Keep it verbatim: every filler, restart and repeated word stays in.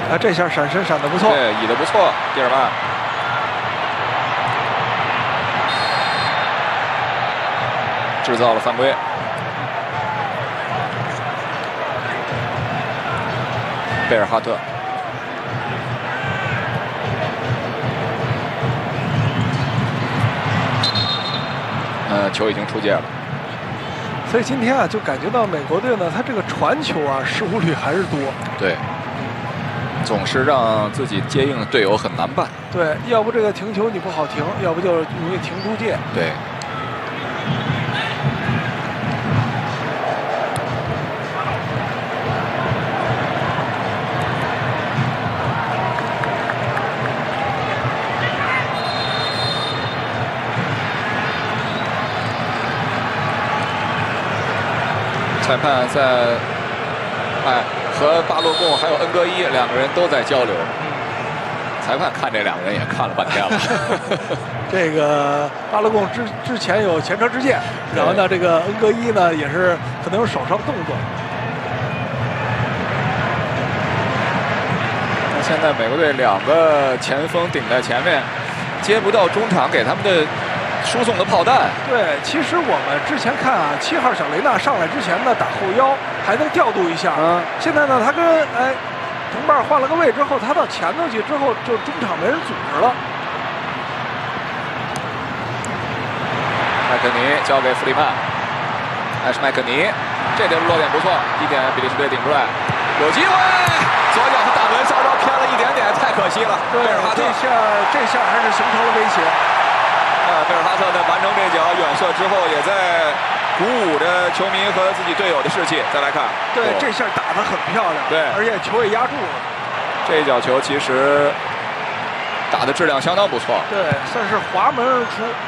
啊，这下闪身闪得不错， 对，倚得不错，蒂尔曼。制造了犯规。贝尔哈特。呃，球已经出界了。 所以今天啊，就感觉到美国队呢，他这个传球啊，失误率还是多。 对。总是让自己接应的队友很难办。 对，要不这个停球你不好停，要不就容易停出界。 对。裁判在，哎，和巴洛贡还有恩格伊两个人都在交流。裁判看这两个人也看了半天了。 这个巴洛贡之之前有前车之鉴，然后呢，这个恩格伊呢也是可能有手上动作。 那现在美国队两个前锋顶在前面，接不到中场给他们的输送的炮弹。 对，其实我们之前看啊，七号小雷纳上来之前呢，打后腰还能调度一下。嗯，现在呢，他跟哎同伴换了个位之后，他到前头去之后，就中场没人组织了。 麦克尼交给弗里曼，还是麦克尼，这球落点不错，一点比利时队顶出来，有机会，左脚打门稍稍偏了一点点，太可惜了。 对，贝尔哈特这下这下还是形成了威胁。 啊，贝尔哈特呢完成这脚远射之后，也在鼓舞着球迷和自己队友的士气。再来看， 对，哦、这下打得很漂亮， 对， 而且球也压住了。 这一脚球其实打的质量相当不错， 对，算是滑门而出。